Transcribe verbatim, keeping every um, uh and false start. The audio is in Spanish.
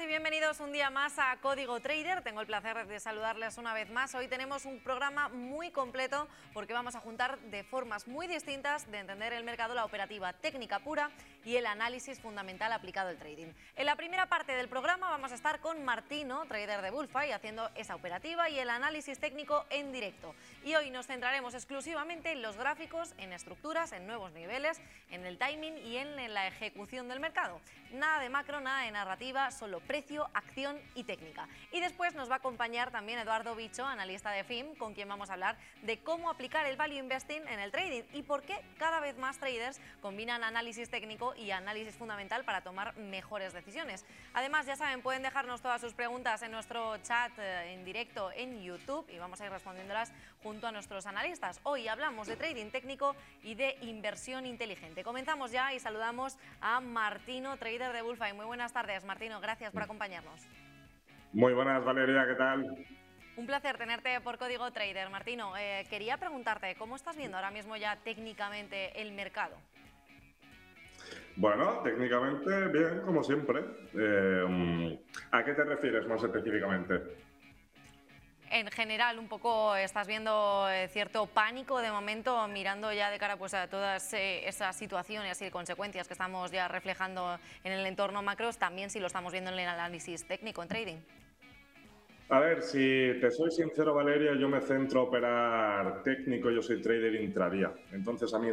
y bienvenidos un día más a Código Trader. Tengo el placer de saludarles una vez más. Hoy tenemos un programa muy completo porque vamos a juntar de formas muy distintas de entender el mercado, la operativa técnica pura y el análisis fundamental aplicado al trading. En la primera parte del programa vamos a estar con Martino, trader de Bullfy, haciendo esa operativa y el análisis técnico en directo. Y hoy nos centraremos exclusivamente en los gráficos, en estructuras, en nuevos niveles, en el timing y en la ejecución del mercado. Nada de macro, nada de narrativa, solo precio, acción y técnica. Y después nos va a acompañar también Eduardo Bicho, analista de F I M, con quien vamos a hablar de cómo aplicar el value investing en el trading y por qué cada vez más traders combinan análisis técnico y análisis fundamental para tomar mejores decisiones. Además, ya saben, pueden dejarnos todas sus preguntas en nuestro chat eh, en directo en YouTube y vamos a ir respondiéndolas junto a nuestros analistas. Hoy hablamos de trading técnico y de inversión inteligente. Comenzamos ya y saludamos a Martino, trader de Bullfy. Muy buenas tardes, Martino. Gracias por acompañarnos. Muy buenas, Valeria, ¿qué tal? Un placer tenerte por Código Trader. Martino, eh, quería preguntarte, ¿cómo estás viendo ahora mismo ya técnicamente el mercado? Bueno, técnicamente bien, como siempre. Eh, ¿A qué te refieres más específicamente? En general, un poco estás viendo eh, cierto pánico de momento, mirando ya de cara pues, a todas eh, esas situaciones y consecuencias que estamos ya reflejando en el entorno macro, también si lo estamos viendo en el análisis técnico, en trading. A ver, si te soy sincero, Valeria, yo me centro a operar técnico, yo soy trader intradía. Entonces, a mí